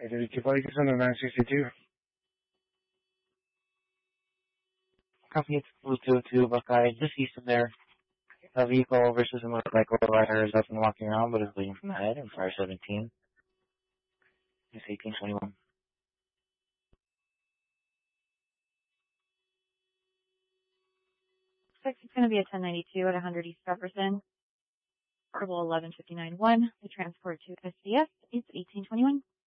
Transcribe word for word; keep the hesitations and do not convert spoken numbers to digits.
eight eighty-two Vikings under nine sixty-two. Company it's Blue two oh two Buckeye, just east of there. A vehicle versus a motorcycle rider is up and walking around, but is bleeding from the head in fire seventeen. It's eighteen twenty-one. Six is going to be a ten ninety-two at one hundred East Jefferson. Portable eleven fifty-nine one. The transport to S C S, it's eighteen twenty-one.